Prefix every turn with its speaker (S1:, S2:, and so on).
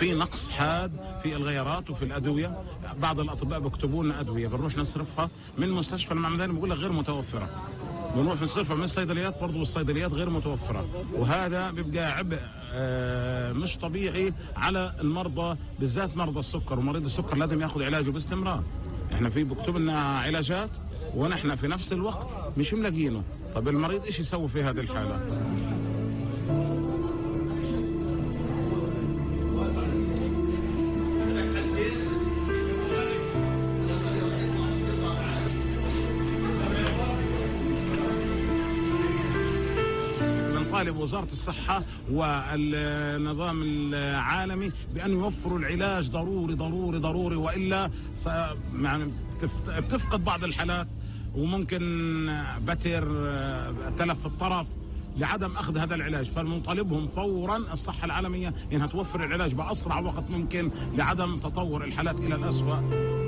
S1: في نقص حاد في الغيارات وفي الادويه. بعض الاطباء بيكتبوا لنا ادويه بنروح نصرفها من مستشفى المعمداني بيقول لك غير متوفره، بنروح نصرفها من الصيدليات برضه والصيدليات غير متوفره، وهذا بيبقى عبء مش طبيعي على المرضى، بالذات مرضى السكر. ومريض السكر لازم ياخذ علاجه باستمرار. احنا في بكتب لنا علاجات ونحن في نفس الوقت مش ملاقينه. طب المريض ايش يسوي في هذه الحاله؟ طالب وزارة الصحة والنظام العالمي بأن يوفروا العلاج ضروري ضروري ضروري، وإلا يعني بتفقد بعض الحالات وممكن بتر تلف الطرف لعدم أخذ هذا العلاج. فنطالبهم فورا الصحة العالمية إنها توفر العلاج بأسرع وقت ممكن لعدم تطور الحالات إلى الأسوأ.